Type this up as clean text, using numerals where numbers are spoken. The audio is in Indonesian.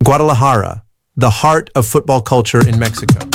Guadalajara, the heart of football culture in Mexico.